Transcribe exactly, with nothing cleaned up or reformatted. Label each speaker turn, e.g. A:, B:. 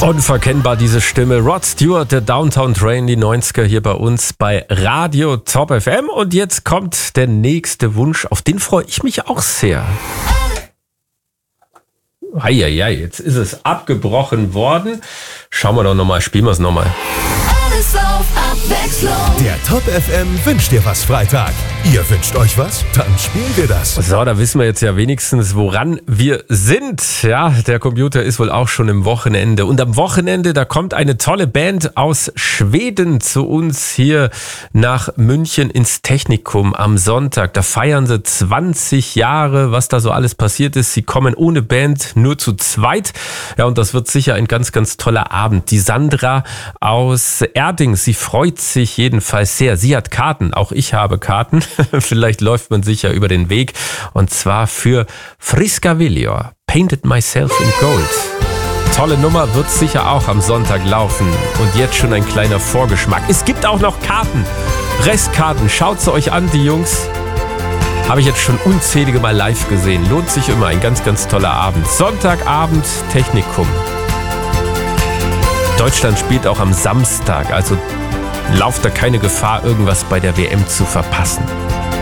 A: Unverkennbar diese Stimme. Rod Stewart, der Downtown Train, die neunziger hier bei uns bei Radio Top F M. Und jetzt kommt der nächste Wunsch, auf den freue ich mich auch sehr. Eieiei, jetzt ist es abgebrochen worden. Schauen wir doch nochmal, spielen wir es nochmal.
B: Alles auf Abwechslung.
C: Der Top F M wünscht dir was Freitag. Ihr wünscht euch was? Dann spielen wir das.
A: So, da wissen wir jetzt ja wenigstens, woran wir sind. Ja, der Computer ist wohl auch schon im Wochenende. Und am Wochenende, da kommt eine tolle Band aus Schweden zu uns hier nach München ins Technikum am Sonntag. Da feiern sie zwanzig Jahre, was da so alles passiert ist. Sie kommen ohne Band, nur zu zweit. Ja, und das wird sicher ein ganz, ganz toller Abend. Die Sandra aus Erding, sie freut sich jedenfalls sehr. Sie hat Karten, auch ich habe Karten. Vielleicht läuft man sich ja über den Weg. Und zwar für Friskavillior, Painted Myself in Gold. Tolle Nummer, wird sicher auch am Sonntag laufen. Und jetzt schon ein kleiner Vorgeschmack. Es gibt auch noch Karten, Restkarten. Schaut sie euch an, die Jungs. Habe ich jetzt schon unzählige Mal live gesehen. Lohnt sich immer, ein ganz, ganz toller Abend. Sonntagabend, Technikum. Deutschland spielt auch am Samstag, also lauft da keine Gefahr, irgendwas bei der W M zu verpassen.